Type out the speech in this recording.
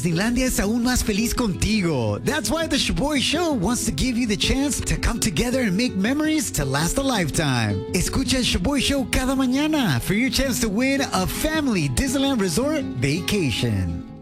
Disneylandia es aún más feliz contigo. That's why the Shaboy Show wants to give you the chance to come together and make memories to last a lifetime. Escucha el Shaboy Show cada mañana for your chance to win a family Disneyland Resort vacation.